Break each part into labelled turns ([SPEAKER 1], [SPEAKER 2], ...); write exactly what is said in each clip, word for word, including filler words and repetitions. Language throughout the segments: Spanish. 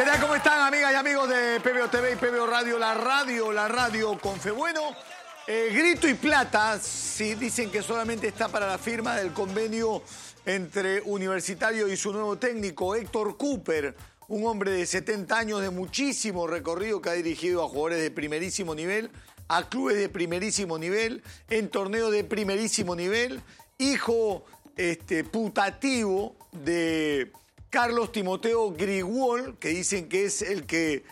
[SPEAKER 1] ¿Qué tal? ¿Cómo están, amigas y amigos de P B O T V y P B O Radio? La radio, la radio con fe. Bueno, eh, grito y plata, si dicen que solamente está para la firma del convenio entre Universitario y su nuevo técnico, Héctor Cúper, un hombre de setenta años de muchísimo recorrido que ha dirigido a jugadores de primerísimo nivel, a clubes de primerísimo nivel, en torneos de primerísimo nivel, hijo este, putativo de Carlos Timoteo Grigol, que dicen que es el que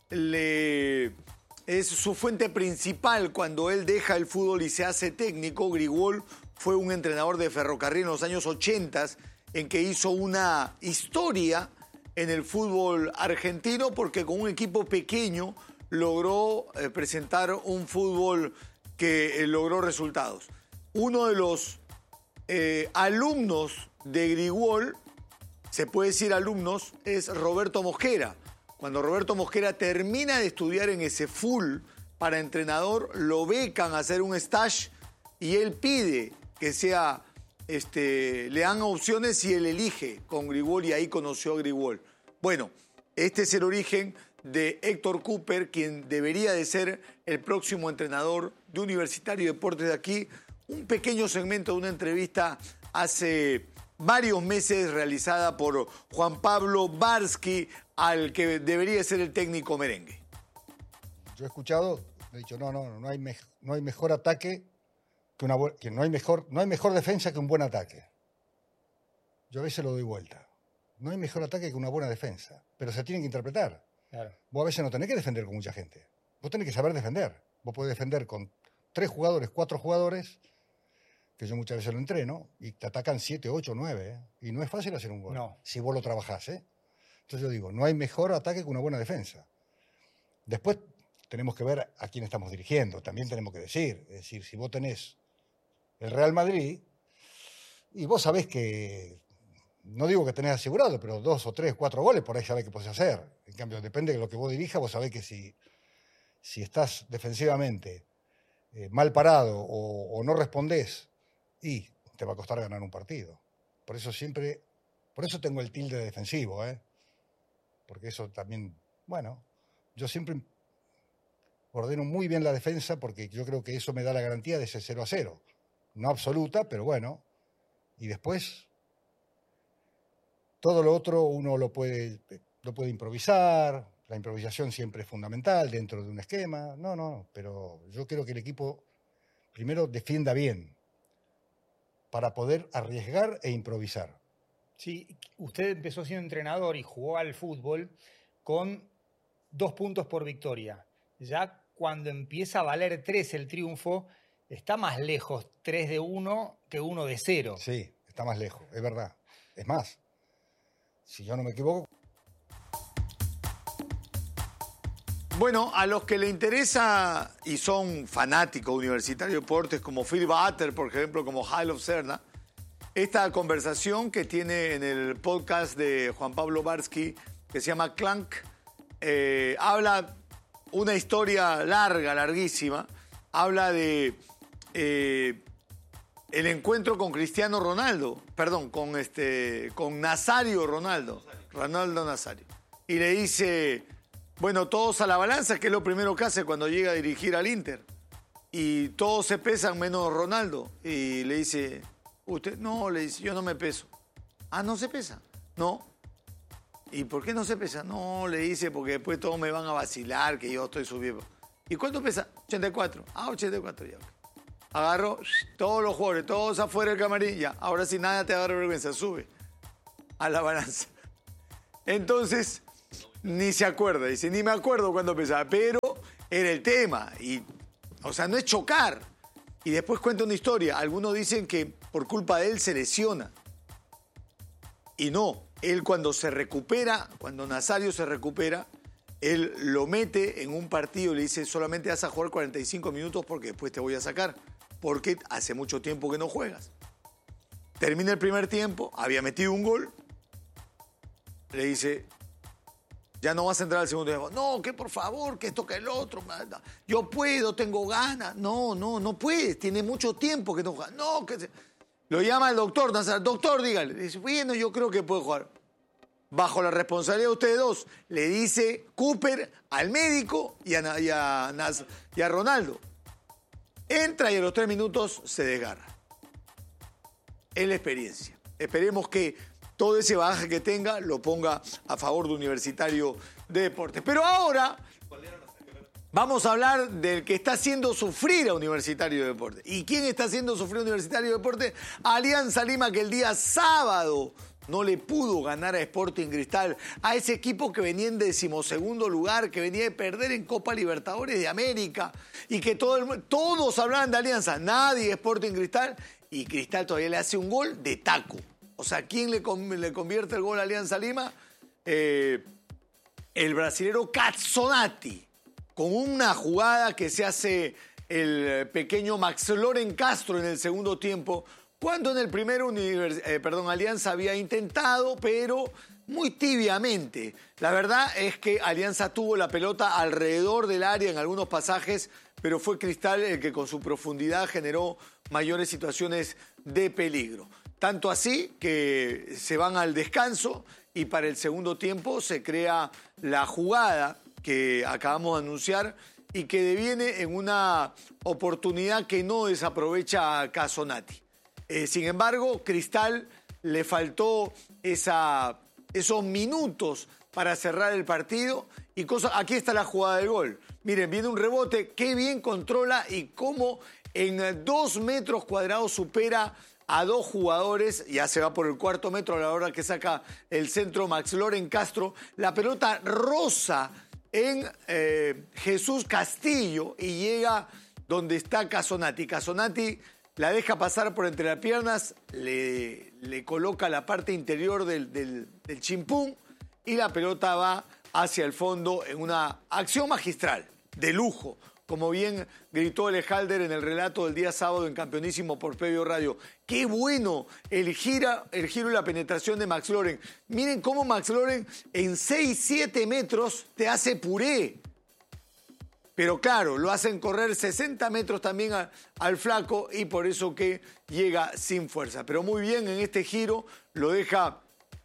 [SPEAKER 1] le es su fuente principal cuando él deja el fútbol y se hace técnico. Grigol fue un entrenador de Ferrocarril en los años ochenta, en que hizo una historia en el fútbol argentino porque con un equipo pequeño logró eh, presentar un fútbol que eh, logró resultados. Uno de los eh, alumnos de Grigol, se puede decir alumnos, es Roberto Mosquera. Cuando Roberto Mosquera termina de estudiar en ese full para entrenador, lo becan a hacer un stage y él pide que sea, este, le dan opciones y él elige con Grigol y ahí conoció a Grigol. Bueno, este es el origen de Héctor Cúper, quien debería de ser el próximo entrenador de Universitario de Deportes de aquí. Un pequeño segmento de una entrevista hace varios meses realizada por Juan Pablo Barsky, al que debería ser el técnico merengue.
[SPEAKER 2] Yo he escuchado, he dicho, no, no, no hay, me, no hay mejor ataque que una que no hay mejor, no hay mejor defensa que un buen ataque. Yo a veces lo doy vuelta. No hay mejor ataque que una buena defensa, pero se tiene que interpretar. Claro. Vos a veces no tenés que defender con mucha gente. Vos tenés que saber defender. Vos podés defender con tres jugadores, cuatro jugadores, que yo muchas veces lo entreno, y te atacan siete, ocho, nueve, ¿eh? Y no es fácil hacer un gol, no, si vos lo trabajás, ¿eh? Entonces yo digo, no hay mejor ataque que una buena defensa. Después tenemos que ver a quién estamos dirigiendo, también tenemos que decir, es decir, si vos tenés el Real Madrid, y vos sabés que, no digo que tenés asegurado, pero dos o tres, cuatro goles, por ahí sabés que podés hacer. En cambio, depende de lo que vos dirijas, vos sabés que si, si estás defensivamente eh, mal parado o, o no respondés, y te va a costar ganar un partido. Por eso siempre, por eso tengo el tilde defensivo, ¿eh? Porque eso también, bueno, yo siempre ordeno muy bien la defensa porque yo creo que eso me da la garantía de ese cero a cero. No absoluta, pero bueno. Y después, todo lo otro uno lo puede, lo puede improvisar, la improvisación siempre es fundamental dentro de un esquema. No, no, pero yo quiero que el equipo primero defienda bien, para poder arriesgar e improvisar.
[SPEAKER 3] Sí, usted empezó siendo entrenador y jugó al fútbol con dos puntos por victoria. Ya cuando empieza a valer tres el triunfo, está más lejos tres de uno que uno de cero.
[SPEAKER 2] Sí, está más lejos, es verdad. Es más, si yo no me equivoco...
[SPEAKER 1] Bueno, a los que le interesa y son fanáticos de Universitario de Deportes, como Phil Butter, por ejemplo, como Jairo Serna, esta conversación que tiene en el podcast de Juan Pablo Barsky, que se llama Clank, eh, habla una historia larga, larguísima, habla de eh, el encuentro con Cristiano Ronaldo, perdón, con, este, con Nazario Ronaldo, Ronaldo Nazario, y le dice... Bueno, todos a la balanza, que es lo primero que hace cuando llega a dirigir al Inter. Y todos se pesan menos Ronaldo. Y le dice, usted, no, le dice, yo no me peso. Ah, ¿no se pesa? No. ¿Y por qué no se pesa? No, le dice, porque después todos me van a vacilar, que yo estoy subiendo. ¿Y cuánto pesa? ochenta y cuatro. Ah, ochenta y cuatro ya. Agarro todos los jugadores, todos afuera del camarín, ya. Ahora sí nada te agarra vergüenza, sube a la balanza. Entonces... Ni se acuerda, dice, ni me acuerdo cuándo pesaba, pero era el tema. Y, o sea, no es chocar. Y después cuenta una historia. Algunos dicen que por culpa de él se lesiona. Y no, él cuando se recupera, cuando Nazario se recupera, él lo mete en un partido y le dice, solamente vas a jugar cuarenta y cinco minutos porque después te voy a sacar. Porque hace mucho tiempo que no juegas. Termina el primer tiempo, había metido un gol. Le dice... Ya no vas a entrar al segundo tiempo. No, que por favor, que esto, que el otro. Yo puedo, tengo ganas. No, no, no puedes. Tiene mucho tiempo que no juega. No, que se... Lo llama el doctor, Nazario. Doctor, dígale. Dice, bueno, yo creo que puedo jugar. bajo la responsabilidad de ustedes dos, le dice Cooper al médico y a, y a, Nas, y a Ronaldo. Entra y a los tres minutos se desgarra. Es la experiencia. Esperemos que todo ese bagaje que tenga lo ponga a favor de Universitario de Deportes. Pero ahora vamos a hablar del que está haciendo sufrir a Universitario de Deportes. ¿Y quién está haciendo sufrir a Universitario de Deportes? Alianza Lima, que el día sábado no le pudo ganar a Sporting Cristal, a ese equipo que venía en decimosegundo lugar, que venía de perder en Copa Libertadores de América, y que todo el, todos hablaban de Alianza, nadie Sporting Cristal, y Cristal todavía le hace un gol de taco. O sea, ¿quién le, le convierte el gol a Alianza Lima? Eh, el brasilero Cazzonati, con una jugada que se hace el pequeño Max Loren Castro en el segundo tiempo, cuando en el primero univers- eh, perdón, Alianza había intentado, pero muy tibiamente. La verdad es que Alianza tuvo la pelota alrededor del área en algunos pasajes, pero fue Cristal el que con su profundidad generó mayores situaciones de peligro. Tanto así que se van al descanso y para el segundo tiempo se crea la jugada que acabamos de anunciar y que deviene en una oportunidad que no desaprovecha a Cazzonati. Eh, sin embargo, Cristal le faltó esa, esos minutos para cerrar el partido y cosa, aquí está la jugada del gol. Miren, viene un rebote, qué bien controla y cómo en dos metros cuadrados supera a dos jugadores, ya se va por el cuarto metro a la hora que saca el centro Max Loren Castro. La pelota roza en eh, Jesús Castillo y llega donde está Cazzonati. Cazzonati la deja pasar por entre las piernas, le, le coloca la parte interior del, del, del chimpún y la pelota va hacia el fondo en una acción magistral, de lujo, como bien gritó Elejalder en el relato del día sábado en Campeonísimo por P B O Radio. ¡Qué bueno el, gira, el giro y la penetración de Max Loren! Miren cómo Max Loren en seis siete metros te hace puré. Pero claro, lo hacen correr sesenta metros también a, al flaco y por eso que llega sin fuerza. Pero muy bien en este giro, lo deja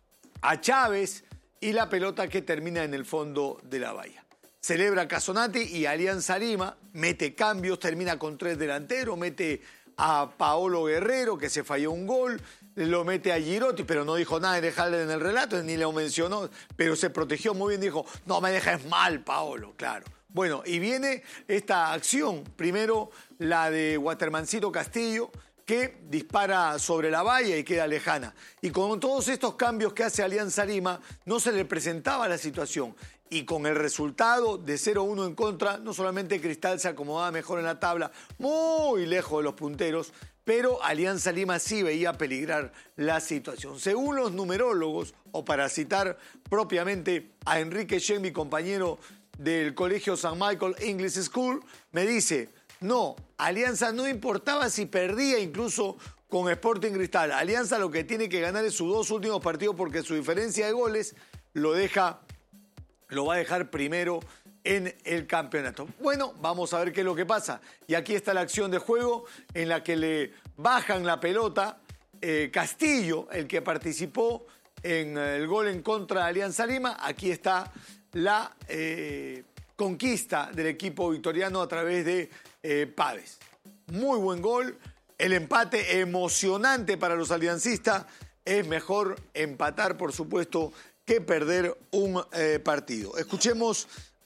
[SPEAKER 1] a Chávez y la pelota que termina en el fondo de la valla. Celebra Cazzonati y Alianza Lima, mete cambios, termina con tres delanteros, mete a Paolo Guerrero, que se falló un gol, lo mete a Girotti, pero no dijo nada de dejarle en el relato, ni lo mencionó, pero se protegió muy bien, dijo, no me dejes mal, Paolo, claro. Bueno, y viene esta acción, primero la de Watermancito Castillo, que dispara sobre la valla y queda lejana. Y con todos estos cambios que hace Alianza Lima, no se le presentaba la situación. Y con el resultado de cero uno en contra, no solamente Cristal se acomodaba mejor en la tabla, muy lejos de los punteros, pero Alianza Lima sí veía peligrar la situación. Según los numerólogos, o para citar propiamente a Enrique Shen, mi compañero del Colegio San Michael English School, me dice, no, Alianza no importaba si perdía incluso con Sporting Cristal. Alianza lo que tiene que ganar es sus dos últimos partidos porque su diferencia de goles lo deja, lo va a dejar primero en el campeonato. Bueno, vamos a ver qué es lo que pasa. Y aquí está la acción de juego en la que le bajan la pelota eh, Castillo, el que participó en el gol en contra de Alianza Lima. Aquí está la eh, conquista del equipo victoriano a través de eh, Pávez. Muy buen gol, el empate emocionante para los aliancistas. Es mejor empatar, por supuesto, que perder un eh, partido. Escuchemos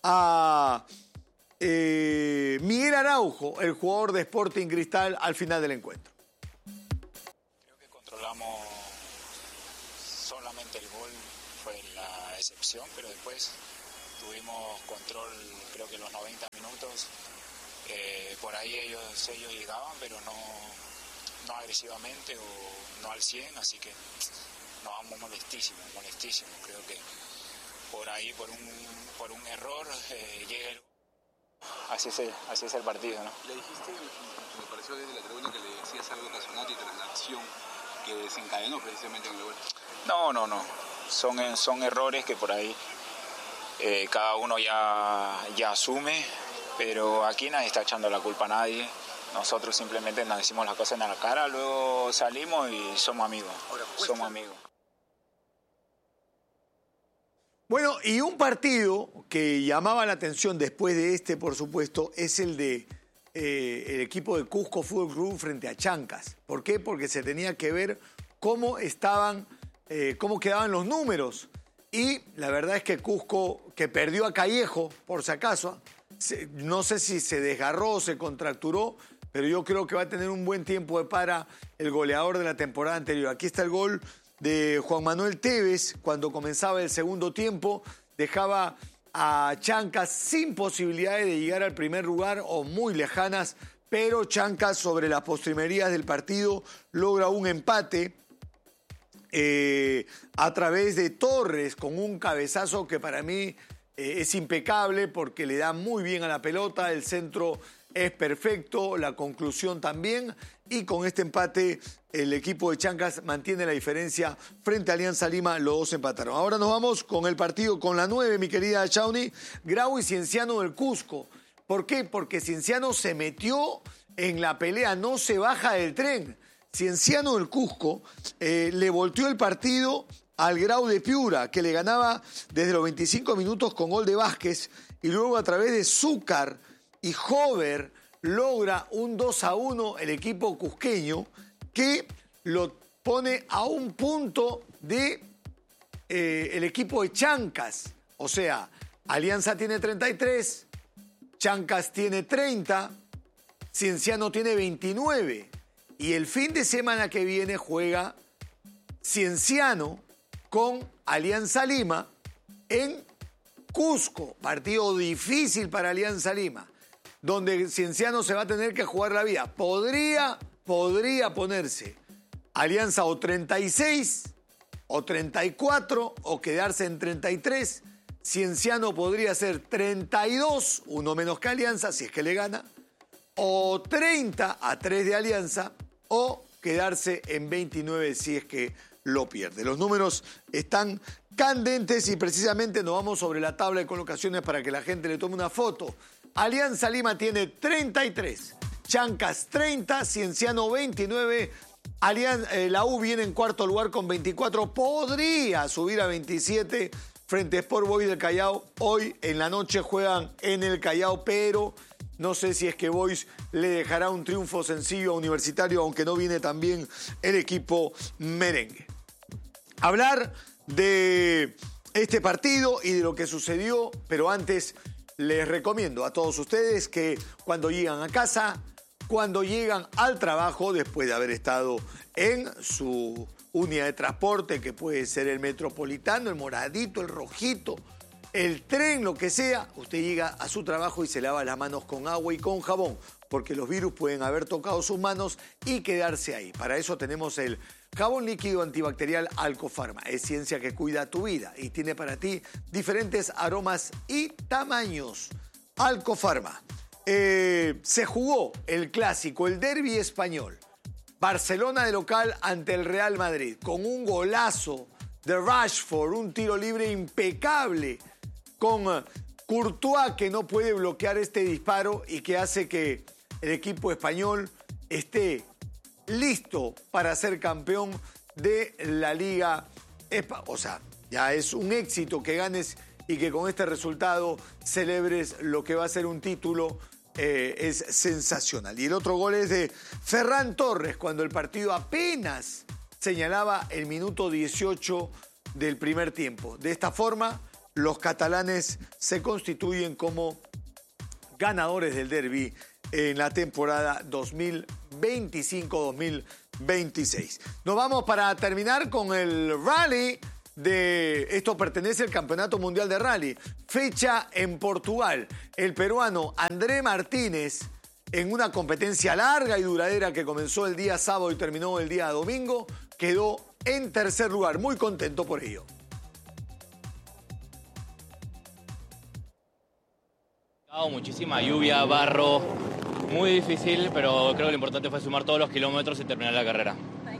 [SPEAKER 1] a eh, Miguel Araujo, el jugador de Sporting Cristal, al final del encuentro.
[SPEAKER 4] Creo que controlamos solamente el gol, fue la excepción, pero después tuvimos control, creo que los noventa minutos, eh, por ahí ellos, ellos llegaban, pero no, no agresivamente o no al cien, así que nos vamos molestísimos, molestísimos. Creo que por ahí, por un, por un error, eh, llega el... Así es, el, así es el partido, ¿no?
[SPEAKER 5] Le dijiste, me pareció desde la tribuna que le decías algo a Cazzonati tras la acción que desencadenó precisamente en el gol.
[SPEAKER 4] No, no, no. Son, son errores que por ahí eh, cada uno ya, ya asume, pero aquí nadie está echando la culpa a nadie. Nosotros simplemente nos decimos las cosas en la cara, luego salimos y somos amigos. Ahora, somos amigos.
[SPEAKER 1] Bueno, y un partido que llamaba la atención después de este, por supuesto, es el de eh, el equipo de Cusco Fútbol Club frente a Chancas. ¿Por qué? Porque se tenía que ver cómo estaban, eh, cómo quedaban los números. Y la verdad es que Cusco, que perdió a Callejo, por si acaso, se, no sé si se desgarró o se contracturó, pero yo creo que va a tener un buen tiempo de para el goleador de la temporada anterior. Aquí está el gol de Juan Manuel Tevez cuando comenzaba el segundo tiempo. Dejaba a Chancas sin posibilidades de llegar al primer lugar o muy lejanas, pero Chancas sobre las postrimerías del partido logra un empate eh, a través de Torres con un cabezazo que para mí eh, es impecable porque le da muy bien a la pelota, el centro es perfecto, la conclusión también, y con este empate el equipo de Chancas mantiene la diferencia frente a Alianza Lima, los dos empataron. Ahora nos vamos con el partido con la nueve, mi querida Shawnee, Grau y Cienciano del Cusco. ¿Por qué? Porque Cienciano se metió en la pelea, no se baja del tren. Cienciano del Cusco eh, le volteó el partido al Grau de Piura, que le ganaba desde los veinticinco minutos con gol de Vázquez, y luego a través de Zúcar y Hover logra un dos a uno el equipo cusqueño, que lo pone a un punto de eh, el equipo de Chancas. O sea, Alianza tiene treinta y tres, Chancas tiene treinta, Cienciano tiene veintinueve. Y el fin de semana que viene juega Cienciano con Alianza Lima en Cusco. Partido difícil para Alianza Lima, donde Cienciano se va a tener que jugar la vida. Podría, podría ponerse Alianza o treinta y seis, o treinta y cuatro, o quedarse en treinta y tres. Cienciano podría ser treinta y dos, uno menos que Alianza, si es que le gana, o treinta a tres de Alianza, o quedarse en veintinueve si es que lo pierde. Los números están candentes y precisamente nos vamos sobre la tabla de colocaciones para que la gente le tome una foto. Alianza Lima tiene treinta y tres, Chancas treinta, Cienciano veintinueve, Alianza, eh, la U viene en cuarto lugar con veinticuatro, podría subir a veintisiete frente a Sport Boys del Callao. Hoy en la noche juegan en el Callao, pero no sé si es que Boys le dejará un triunfo sencillo a Universitario, aunque no viene tan bien el equipo merengue. Hablar de este partido y de lo que sucedió, pero antes les recomiendo a todos ustedes que cuando llegan a casa, cuando llegan al trabajo, después de haber estado en su unidad de transporte, que puede ser el metropolitano, el moradito, el rojito, el tren, lo que sea, usted llega a su trabajo y se lava las manos con agua y con jabón, porque los virus pueden haber tocado sus manos y quedarse ahí. Para eso tenemos el jabón líquido antibacterial Alcofarma. Es ciencia que cuida tu vida y tiene para ti diferentes aromas y tamaños. Alcofarma. Eh, se jugó el clásico, el derbi español. Barcelona de local ante el Real Madrid, con un golazo de Rashford, un tiro libre impecable, con Courtois que no puede bloquear este disparo y que hace que el equipo español esté listo para ser campeón de la Liga. O sea, ya es un éxito que ganes y que con este resultado celebres lo que va a ser un título. Eh, es sensacional. Y el otro gol es de Ferran Torres, cuando el partido apenas señalaba el minuto dieciocho del primer tiempo. De esta forma, los catalanes se constituyen como ganadores del derbi en la temporada dos mil veinticinco dos mil veintiséis. Nos vamos para terminar con el rally de... Esto pertenece al Campeonato Mundial de Rally. Fecha en Portugal. El peruano André Martínez, en una competencia larga y duradera que comenzó el día sábado y terminó el día domingo, quedó en tercer lugar. Muy contento por ello.
[SPEAKER 6] Muchísima lluvia, barro, muy difícil, pero creo que lo importante fue sumar todos los kilómetros y terminar la carrera.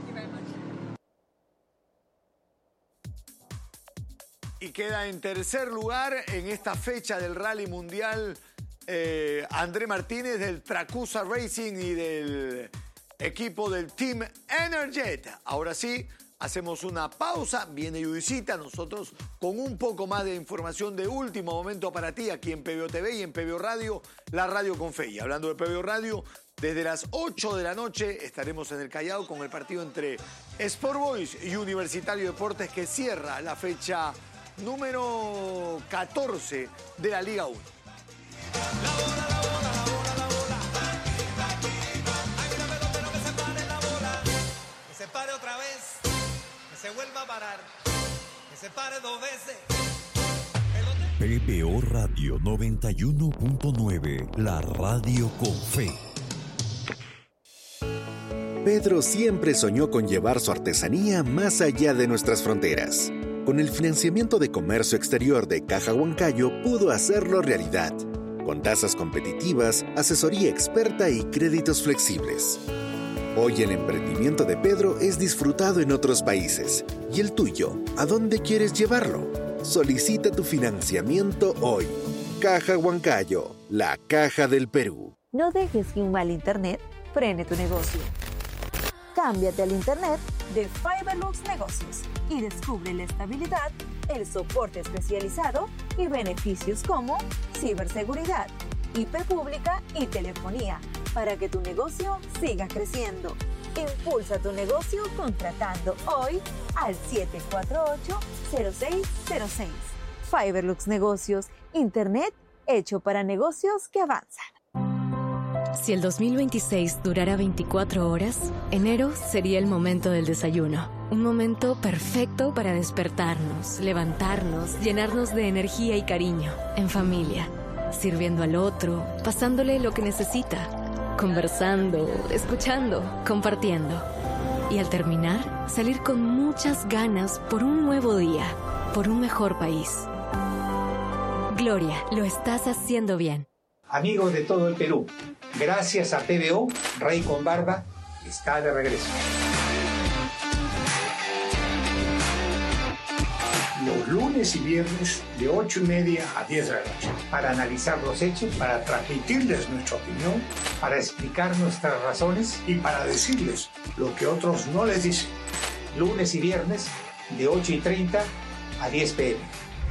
[SPEAKER 1] Y queda en tercer lugar en esta fecha del Rally Mundial eh, André Martínez del Tracusa Racing y del equipo del Team Energet. Ahora sí, hacemos una pausa, viene Judicita, nosotros con un poco más de información de último momento para ti aquí en P B O T V y en P B O Radio, la radio con fe. Y hablando de P B O Radio, desde las ocho de la noche estaremos en el Callao con el partido entre Sport Boys y Universitario Deportes que cierra la fecha número catorce de la Liga uno.
[SPEAKER 7] La bola, la bola, la bola, la bola. Ay, mira, pelotero que se pare la bola. Que se pare otra vez. Que se vuelva a parar. Que se pare dos veces.
[SPEAKER 8] P B O Radio noventa y uno punto nueve, la radio con fe.
[SPEAKER 9] Pedro siempre soñó con llevar su artesanía más allá de nuestras fronteras. Con el financiamiento de comercio exterior de Caja Huancayo pudo hacerlo realidad. Con tasas competitivas, asesoría experta y créditos flexibles. Hoy el emprendimiento de Pedro es disfrutado en otros países. ¿Y el tuyo? ¿A dónde quieres llevarlo? Solicita tu financiamiento hoy. Caja Huancayo, la caja del Perú.
[SPEAKER 10] No dejes que un mal internet frene tu negocio. Cámbiate al internet de Fiberlux Negocios y descubre la estabilidad, el soporte especializado y beneficios como ciberseguridad, I P pública y telefonía para que tu negocio siga creciendo. Impulsa tu negocio contratando hoy al siete cuatro ocho, cero seis cero seis. Fiberlux Negocios, internet hecho para negocios que avanzan.
[SPEAKER 11] Si el dos mil veintiséis durara veinticuatro horas, enero sería el momento del desayuno. Un momento perfecto para despertarnos, levantarnos, llenarnos de energía y cariño, en familia, sirviendo al otro, pasándole lo que necesita, conversando, escuchando, compartiendo. Y al terminar, salir con muchas ganas por un nuevo día, por un mejor país. Gloria, lo estás haciendo bien.
[SPEAKER 12] Amigos de todo el Perú, gracias a P B O, Rey con Barba está de regreso. Los lunes y viernes de ocho y media a diez de la noche, para analizar los hechos, para transmitirles nuestra opinión, para explicar nuestras razones y para decirles lo que otros no les dicen. Lunes y viernes de ocho y treinta a diez p m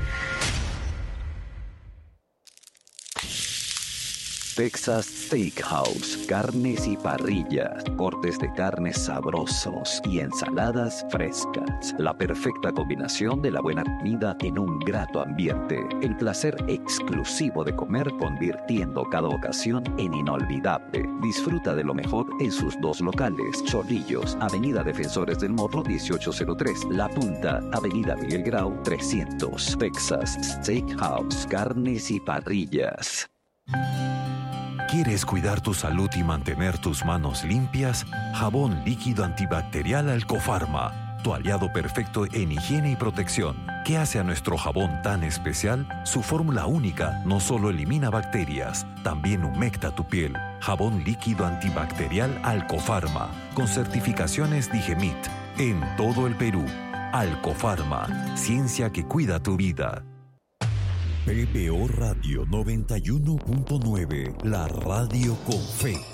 [SPEAKER 13] Texas Steakhouse, carnes y parrillas, cortes de carnes sabrosos y ensaladas frescas. La perfecta combinación de la buena comida en un grato ambiente. El placer exclusivo de comer convirtiendo cada ocasión en inolvidable. Disfruta de lo mejor en sus dos locales. Chorrillos, Avenida Defensores del Morro dieciocho cero tres. La Punta, Avenida Miguel Grau trescientos. Texas Steakhouse, carnes y parrillas.
[SPEAKER 8] ¿Quieres cuidar tu salud y mantener tus manos limpias? Jabón líquido antibacterial Alcofarma, tu aliado perfecto en higiene y protección. ¿Qué hace a nuestro jabón tan especial? Su fórmula única no solo elimina bacterias, también humecta tu piel. Jabón líquido antibacterial Alcofarma, con certificaciones Digemit, en todo el Perú. Alcofarma, ciencia que cuida tu vida. P B O Radio noventa y uno punto nueve, la radio con fe.